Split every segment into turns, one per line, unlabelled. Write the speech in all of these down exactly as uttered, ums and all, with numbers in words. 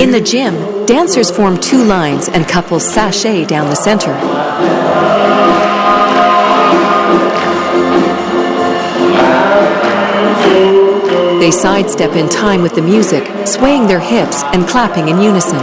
In the gym, dancers form two lines and couples sashay down the center. They sidestep in time with the music, swaying their hips and clapping in unison.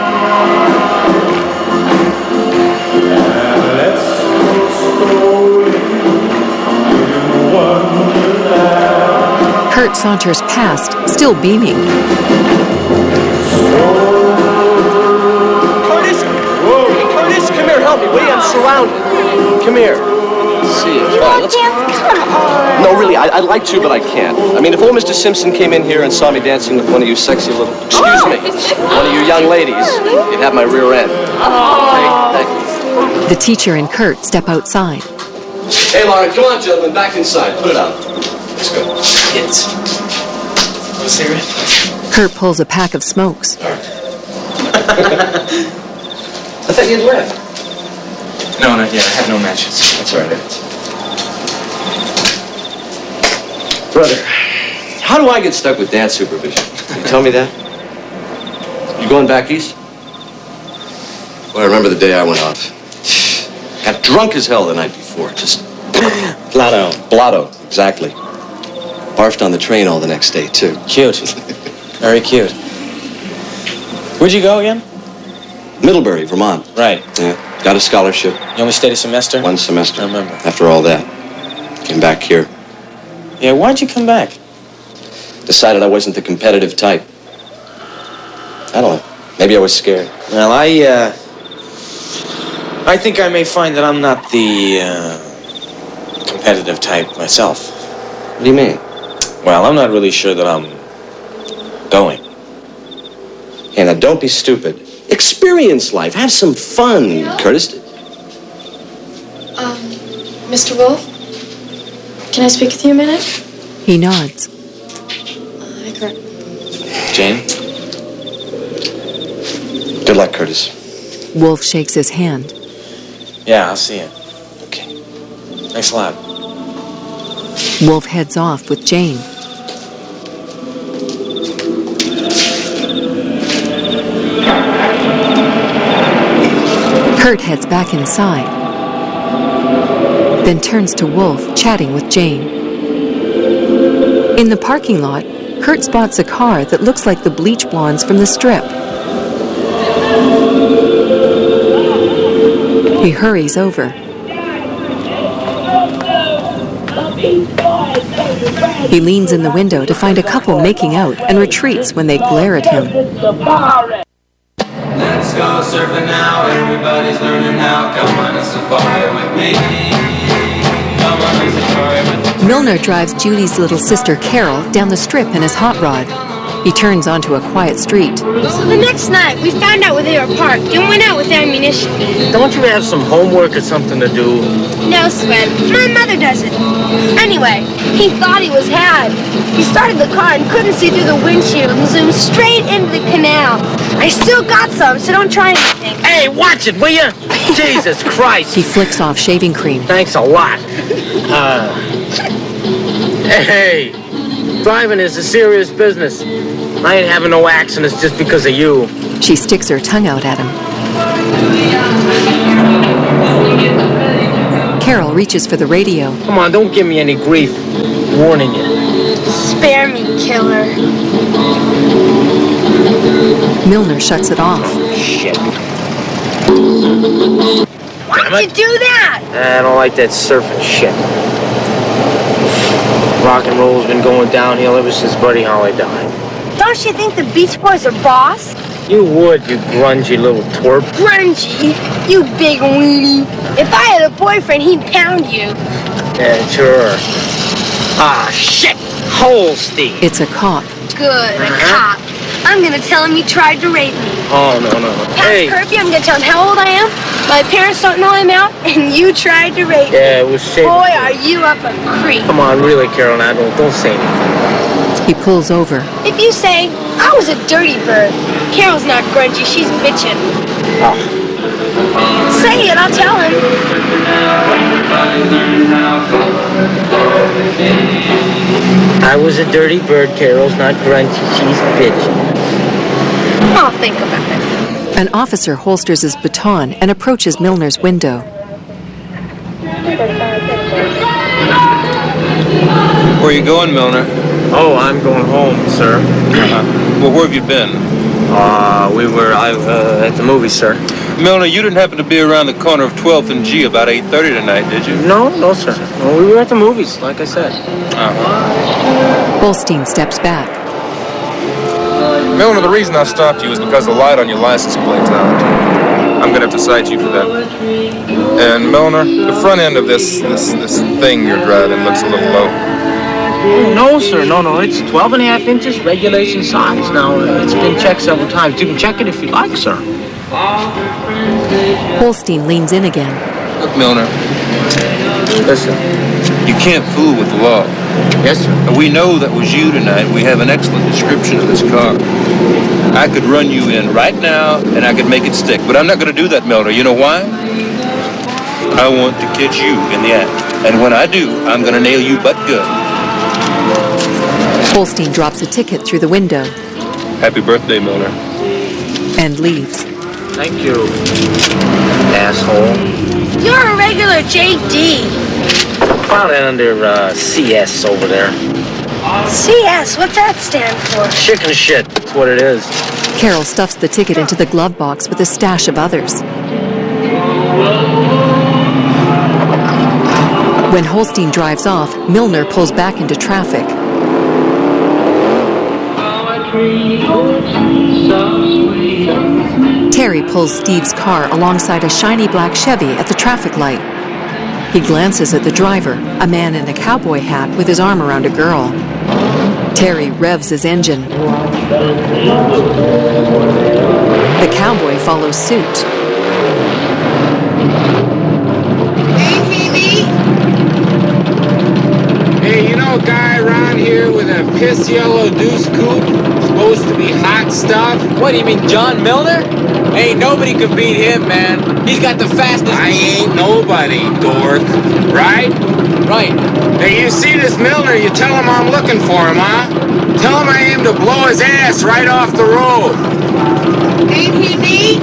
Kurt saunters past, still beaming.
Curtis! Hey, Curtis, come here, help me, will you? I'm surrounded. Come here. See you.
You want to dance? Come on.
No, really, I, I'd like to, but I can't. I mean, if old Mister Simpson came in here and saw me dancing with one of you sexy little... Excuse me. One of you young ladies, you'd have my rear end. Okay, thank you.
The teacher and Kurt step outside.
Hey, Lauren, come on, gentlemen, back inside. Put it out. Let's go. Kids. Want a cigarette?
Kurt pulls a pack of smokes.
All right. I thought you'd left.
No, not yet. I have no matches.
That's all right. Brother, how do I get stuck with dance supervision? Can you tell me that? You going back east? Well, I remember the day I went off. Got drunk as hell the night before. Just...
Blotto.
Blotto, exactly. Barfed on the train all the next day, too.
Cute. Very cute. Where'd you go again?
Middlebury, Vermont.
Right.
Yeah. Got a scholarship.
You only stayed a semester?
One semester.
I remember.
After all that, came back here.
Yeah, why'd you come back?
Decided I wasn't the competitive type. I don't know. Maybe I was scared.
Well, I, uh... I think I may find that I'm not the, uh... competitive type myself.
What do you mean?
Well, I'm not really sure that I'm... going.
Hey, now, don't be stupid. Experience life. Have some fun, yeah. Curtis.
Um, Mister Wolf? Can I speak with you a minute?
He nods.
Hi, Kurt.
Jane?
Good luck, Curtis.
Wolf shakes his hand.
Yeah, I'll see you.
Okay.
Thanks a lot.
Wolf heads off with Jane. Kurt heads back inside, then turns to Wolf, chatting with Jane. In the parking lot, Kurt spots a car that looks like the Bleach Blondes from the Strip. He hurries over. He leans in the window to find a couple making out and retreats when they glare at him.
Let's go surfing now, everybody's learning how. Come on a safari with me. Come on a safari with me.
Milner drives Judy's little sister Carol down the Strip in his hot rod. He turns onto a quiet street.
So the next night, we found out where they were parked and went out with ammunition.
Don't you have some homework or something to do?
No, Sven. My mother does it. Anyway, he thought he was had. He started the car and couldn't see through the windshield and zoomed straight into the canal. I still got some, so don't try anything.
Hey, watch it, will you? Jesus Christ.
He flicks off shaving cream.
Thanks a lot. Uh, hey, driving is a serious business. I ain't having no accidents just because of you.
She sticks her tongue out at him. Carol reaches for the radio.
Come on, don't give me any grief. I'm warning you.
Spare me, killer.
Milner shuts it off.
Shit.
Why'd you do that?
I don't like that surfing shit. Rock and roll's been going downhill ever since Buddy Holly died.
Don't you think the Beach Boys are boss?
You would, you grungy little twerp.
Grungy? You big weenie. If I had a boyfriend, he'd pound you.
Yeah, sure. Ah, shit! Holstein.
It's a cop.
Good, a cop. I'm gonna tell him you tried to rape me.
Oh, no, no.
Past
Hey.
curfew, I'm gonna tell him how old I am, my parents don't know I'm out, and you tried to rape me.
Yeah, it was shit.
Boy, are you up a creek.
Come on, really, Carol, now don't, don't say anything.
He pulls over.
If you say, I was a dirty bird, Carol's not grungy, she's bitchin'.
Oh.
Say it, I'll tell him.
I was a dirty bird, Carol's not grungy, she's bitchin'.
I'll think about it.
An officer holsters his baton and approaches Milner's window.
Where are you going, Milner?
Oh, I'm going home, sir.
Uh-huh. Well, where have you been?
Uh, we were I, uh, at the movies, sir.
Milner, you didn't happen to be around the corner of twelfth and G about eight thirty tonight, did you?
No, no, sir. No, we were at the movies, like I said.
Uh-huh.
Holstein steps back.
Milner, the reason I stopped you is because the light on your license plate's out. I'm gonna have to cite you for that. And Milner, the front end of this this this thing you're driving looks a little low.
Oh, no, sir. No, no. It's twelve and a half inches, regulation size. Now, uh, it's been checked several times. You can check it if you like, sir.
Holstein leans in again.
Look, Milner.
Listen.
You can't fool with the law.
Yes, sir.
We know that was you tonight. We have an excellent description of this car. I could run you in right now, and I could make it stick. But I'm not going to do that, Milner. You know why? I want to catch you in the act. And when I do, I'm going to nail you butt good.
Holstein drops a ticket through the window.
Happy birthday, Milner.
And leaves.
Thank you, asshole.
You're a regular J D.
Found it under uh, C S over there.
C S, what's that stand for?
Chicken shit. That's what it is.
Carol stuffs the ticket into the glove box with a stash of others. When Holstein drives off, Milner pulls back into traffic. Terry pulls Steve's car alongside a shiny black Chevy at the traffic light. He glances at the driver, a man in a cowboy hat with his arm around a girl. Terry revs his engine. The cowboy follows suit.
Hey, you know a guy around here with a piss yellow deuce coupe? Supposed to be hot stuff?
What, do you mean John Milner? Hey, nobody can beat him, man. He's got the fastest...
I ain't nobody, dork. Right?
Right.
Hey, you see this Milner, you tell him I'm looking for him, huh? Tell him I aim to blow his ass right off the road. Ain't he neat?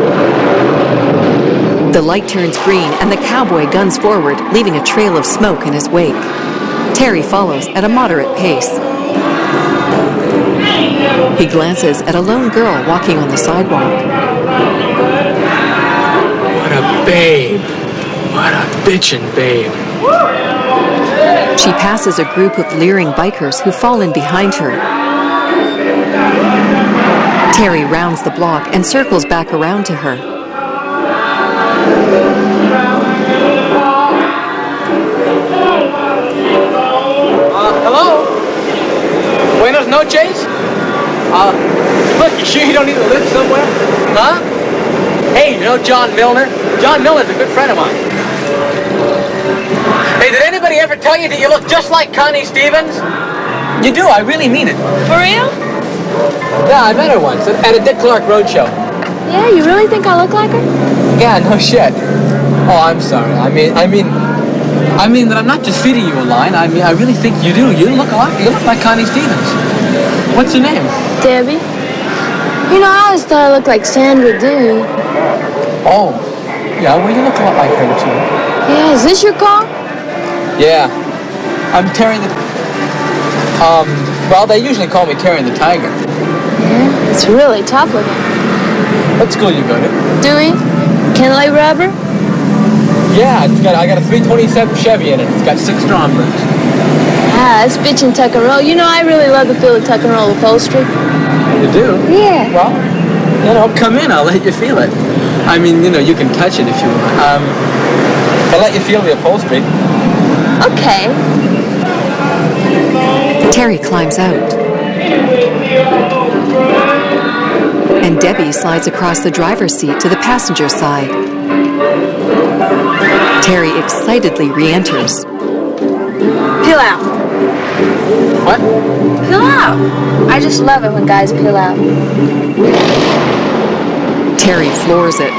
The light turns green and the cowboy guns forward, leaving a trail of smoke in his wake. Terry follows at a moderate pace. He glances at a lone girl walking on the sidewalk.
What a babe. What a bitchin' babe.
She passes a group of leering bikers who fall in behind her. Terry rounds the block and circles back around to her.
Uh, hello? Buenos noches? Uh, look, you sure you don't need to live somewhere? Huh? Hey, you know John Milner? John Milner's a good friend of mine. Hey, did anybody ever tell you that you look just like Connie Stevens? You do, I really mean it.
For real?
Yeah, I met her once at a Dick Clark roadshow.
Yeah, you really think I look like her?
Yeah, no shit. Oh, I'm sorry. I mean, I mean, I mean that I'm not just feeding you a line. I mean, I really think you do. You look a lot. You look like Connie Stevens. What's your name?
Debbie. You know, I always thought I looked like Sandra Dee.
Oh, yeah. Well, you look a lot like her too.
Yeah, is this your car?
Yeah. I'm Terry the... Um, well, they usually call me Terry the Tiger.
Yeah, it's really tough looking.
What school you go to?
Dewey? Cantilever Rubber?
Yeah, it's got, I got a three twenty-seven Chevy in it. It's got six Strombergs.
Ah, that's bitchin' tuck and roll. You know, I really love the feel of tuck and roll upholstery.
You do?
Yeah.
Well, you know, come in. I'll let you feel it. I mean, you know, you can touch it if you want. Um, I'll let you feel the upholstery.
Okay.
Terry climbs out. And Debbie slides across the driver's seat to the passenger side. Terry excitedly re-enters.
Peel out.
What?
Peel out. I just love it when guys peel out.
Terry floors it.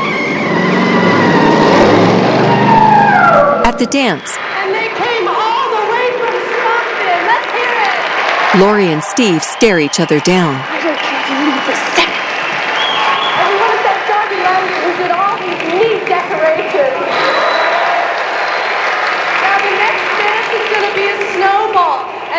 At the dance,
And they came all the way from Stockton. Let's hear it.
Laurie and Steve stare each other down.
I don't care if you leave this second.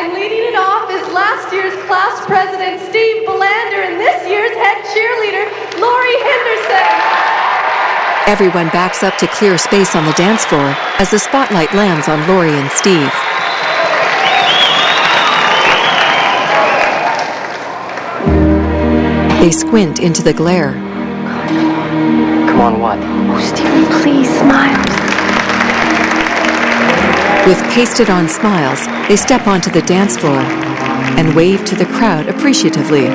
And leading it off is last year's class president, Steve Belander, and this year's head cheerleader, Lori Henderson.
Everyone backs up to clear space on the dance floor as the spotlight lands on Lori and Steve. They squint into the glare.
Come on, what?
Oh, Stephen, please smile.
With pasted-on smiles, they step onto the dance floor and wave to the crowd appreciatively.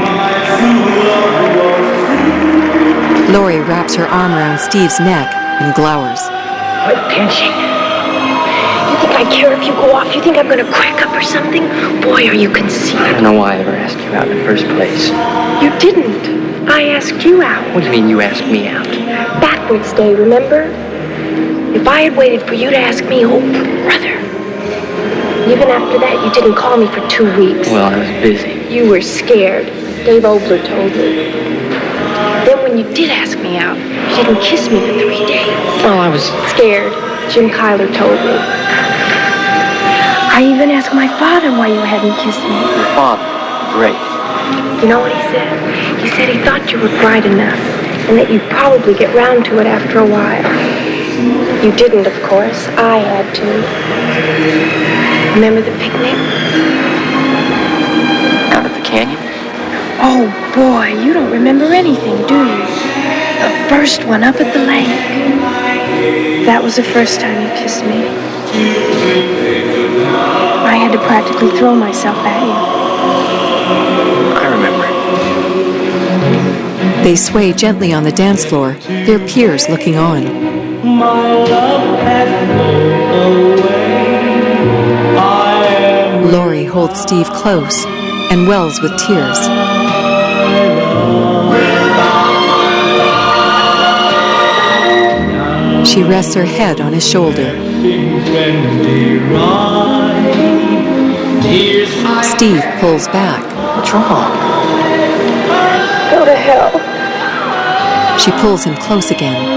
Lori wraps her arm around Steve's neck and glowers.
Quit pinching. You think I care if you go off? You think I'm going to crack up or something? Boy, are you conceited.
I don't know why I ever asked you out in the first place.
You didn't. I asked you out.
What do you mean you asked me out?
Backwards day, remember? If I had waited for you to ask me, oh, brother. Even after that, you didn't call me for two weeks.
Well, I was busy.
You were scared. Dave Obler told me. Then when you did ask me out, you didn't kiss me for three days.
Well, I was...
Scared. Jim Kyler told me. I even asked my father why you hadn't kissed me.
Your father? Great.
You know what he said? He said he thought you were bright enough, and that you'd probably get round to it after a while. You didn't, of course. I had to. Remember the picnic?
Out at the canyon?
Oh, boy, you don't remember anything, do you? The first one up at the lake. That was the first time you kissed me. I had to practically throw myself at you.
I remember.
They sway gently on the dance floor, their peers looking on. Lori holds Steve close and wells with tears. She rests her head on his shoulder. Steve pulls back.
What's wrong?
Go to hell.
She pulls him close again.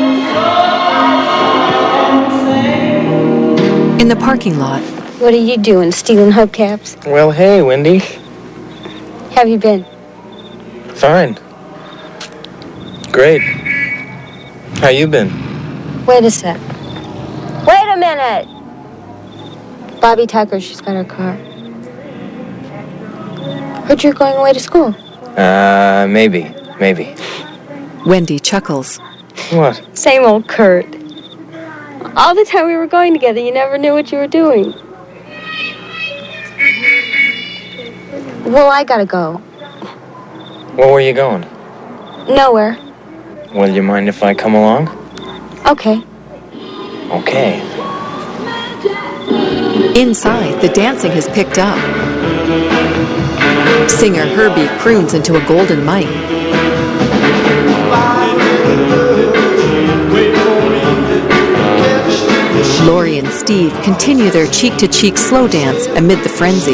In the parking lot.
What are you doing, stealing hubcaps?
Well, hey, Wendy.
Have you been?
Fine. Great. How you been?
Wait a sec. Wait a minute! Bobby Tucker, she's got her car. Heard you're going away to school.
Uh, maybe. Maybe.
Wendy chuckles.
What?
Same old Kurt. All the time we were going together, you never knew what you were doing. Well, I gotta go.
Where were you going?
Nowhere.
Well, you mind if I come along?
Okay.
Okay.
Inside, the dancing has picked up. Singer Herbie croons into a golden mic. Lori and Steve continue their cheek-to-cheek slow dance amid the frenzy.